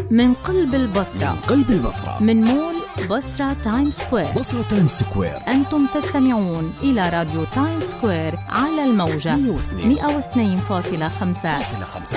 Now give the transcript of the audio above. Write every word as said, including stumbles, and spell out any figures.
من قلب البصرة، من قلب البصرة، من مول بصرة تايم سكوير. بصرة تايم سكوير. أنتم تستمعون إلى راديو تايم سكوير على الموجة مئة واثنين فاصلة خمسة.